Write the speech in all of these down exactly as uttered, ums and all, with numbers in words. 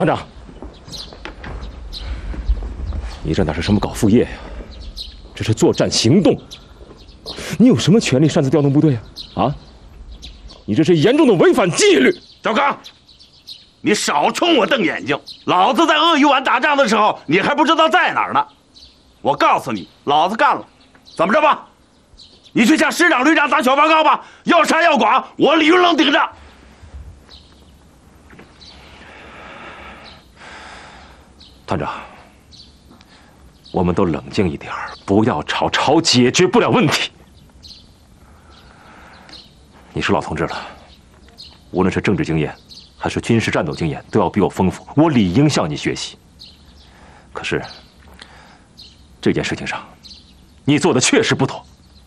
团长，你这哪是什么搞副业呀？这是作战行动。你有什么权利擅自调动部队啊？啊！你这是严重的违反纪律。 赵刚，你少冲我瞪眼睛！老子在鳄鱼湾打仗的时候，你还不知道在哪儿呢。我告诉你，老子干了，怎么着吧？你去向师长、旅长打小报告吧，要杀要剐，我李云龙顶着。 团长，我们都冷静一点，不要吵，吵解决不了问题。你是老同志了，无论是政治经验，还是军事战斗经验，都要比我丰富，我理应向你学习。可是这件事情上，你做的确实不妥。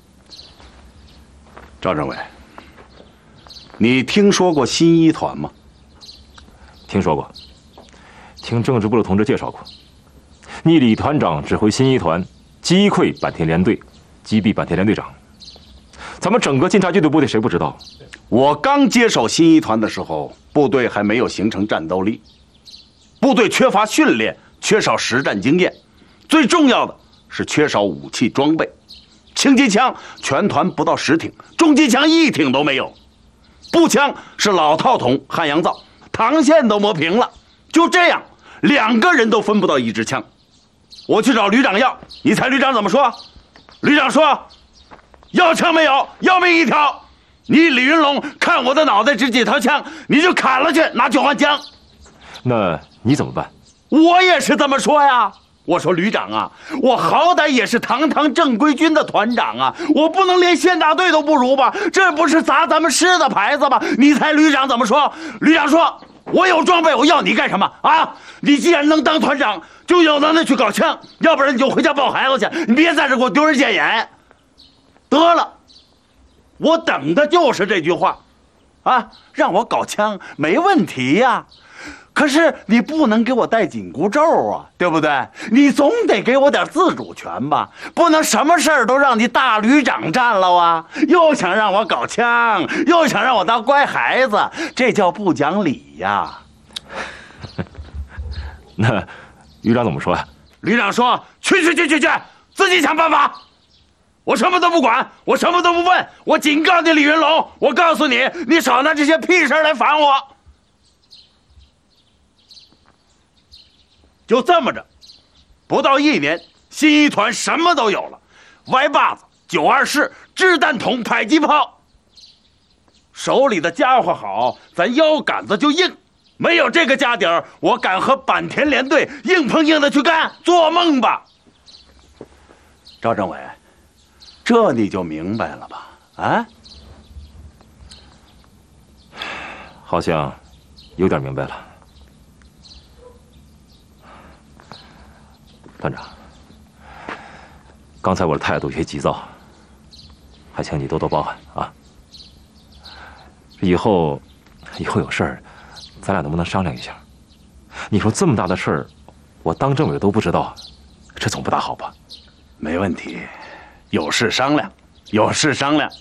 赵政委，你听说过新一团吗？ 听说过，听政治部的同志介绍过。你李团长指挥新一团击溃坂田联队，击毙坂田联队长。咱们整个晋察冀的部队谁不知道？ 我刚接手新一团的时候，部队还没有形成战斗力，部队缺乏训练，缺少实战经验，最重要的是缺少武器装备。轻机枪全团不到十挺，重机枪一挺都没有，步枪是老套筒汉阳造，膛线都磨平了。就这样，两个人都分不到一支枪。我去找旅长要，你猜旅长怎么说？旅长说：“要枪没有，要命一条。你李云龙看我的脑袋值几条枪，你就砍了去，拿去换枪。” 那你怎么办？ 我也是这么说呀。我说旅长啊，我好歹也是堂堂正规军的团长啊，我不能连县大队都不如吧？这不是砸咱们师的牌子吗？你猜旅长怎么说？旅长说：“我有装备，我要你干什么啊？你既然能当团长，就有能耐去搞枪，要不然你就回家抱孩子去，你别在这给我丢人现眼。”得了，我等的就是这句话，啊，让我搞枪没问题呀。可是你不能给我戴紧箍咒啊，对不对？你总得给我点自主权吧，不能什么事儿都让你大旅长占了啊！又想让我搞枪，又想让我当乖孩子，这叫不讲理呀！ 那旅长怎么说呀？ 旅长说：“去去去去去，自己想办法。我什么都不管，我什么都不问。我警告你，李云龙，我告诉你，你少拿这些屁事来烦我。”就这么着，不到一年，新一团什么都有了：Y八子、九二式、掷弹筒、迫击炮。手里的家伙好，咱腰杆子就硬。没有这个家底儿，我敢和坂田联队硬碰硬的去干？做梦吧！赵政委，这你就明白了吧？啊？ 好像有点明白了。团长，刚才我的态度有些急躁，还请你多多包涵啊。以后，以后有事儿，咱俩能不能商量一下？你说这么大的事儿，我当政委都不知道，这总不大好吧？ 没问题，有事商量，有事商量。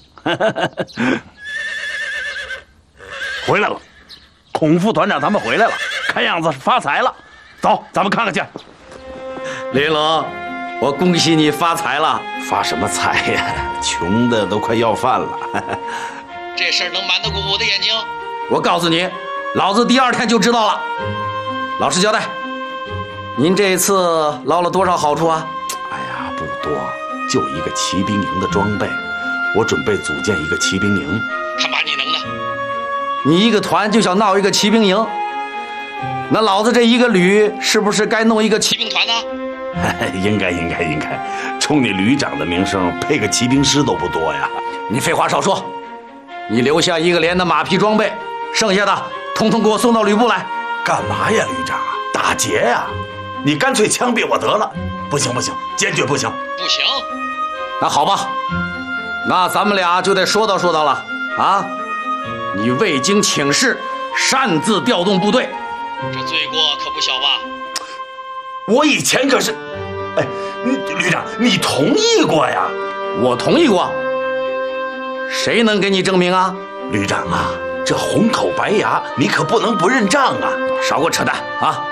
回来了，孔副团长他们回来了，看样子是发财了。走，咱们看看去。 李云龙，我恭喜你发财了！ 发什么财呀？穷的都快要饭了。 这事儿能瞒得过我的眼睛？ 我告诉你，老子第二天就知道了。老实交代，您这一次捞了多少好处啊？ 哎呀，不多，就一个骑兵营的装备。我准备组建一个骑兵营。 看把你能的！ 你一个团就想闹一个骑兵营？那老子这一个旅是不是该弄一个骑兵团呢？ 应该应该应该，冲你旅长的名声，配个骑兵师都不多呀。 你废话少说，你留下一个连的马匹装备，剩下的统统给我送到旅部来。 干嘛呀，旅长？打劫呀？你干脆枪毙我得了。不行不行，坚决不行。 不行。 那好吧，那咱们俩就得说道说道了啊！你未经请示，擅自调动部队， 这罪过可不小吧？ 我以前可是，哎，旅长，你同意过呀？ 我同意过。谁能给你证明啊？ 旅长啊， 这红口白牙，你可不能不认账啊！ 少给我扯淡啊！